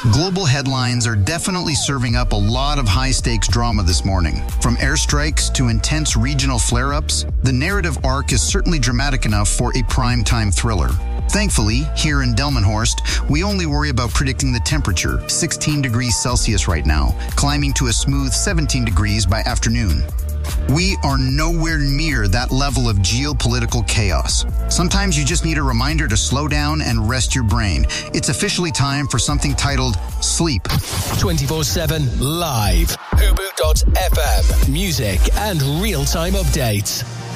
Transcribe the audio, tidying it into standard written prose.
Global headlines are definitely serving up a lot of high-stakes drama this morning. From airstrikes to intense regional flare-ups, the narrative arc is certainly dramatic enough for a prime-time thriller. Thankfully, here in Delmenhorst, we only worry about predicting the temperature, 16 degrees Celsius right now, climbing to a smooth 17 degrees by afternoon. We are nowhere near that level of geopolitical chaos. Sometimes you just need a reminder to slow down and rest your brain. It's officially time for something titled Sleep. 24/7 live. Hubu.fm. Music and real-time updates.